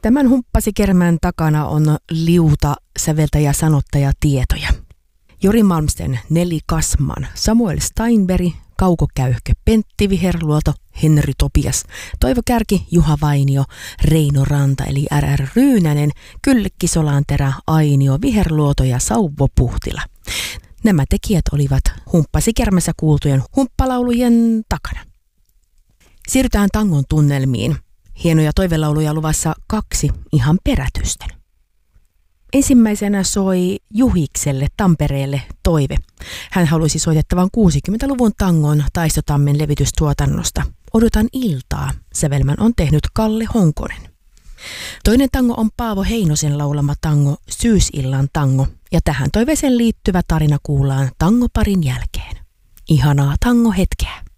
Tämän humppasikermän takana on liuta säveltäjä sanottaja tietoja. Jori Malmsten, Nelli Kasman, Samuel Steinberg, Kauko Käyhkö, Pentti Viherluoto, Henry Topias, Toivo Kärki, Juha Vainio, Reino Ranta eli R.R. Ryynänen, Kyllikki Solanterä, Ainio Viherluoto ja Sauvo Puhtila. Nämä tekijät olivat humppasikermässä kuultujen humppalaulujen takana. Siirrytään tangon tunnelmiin. Hienoja toivelauluja luvassa 2 ihan perätysten. Ensimmäisenä soi Juhikselle Tampereelle toive. Hän halusi soitettavan 60-luvun tangon Taistotammen levitystuotannosta. Odotan iltaa. Sävelmän on tehnyt Kalle Honkonen. Toinen tango on Paavo Heinosen laulama tango Syysillan tango, ja tähän toiveeseen liittyvä tarina kuullaan tangoparin jälkeen. Ihanaa tangohetkeä.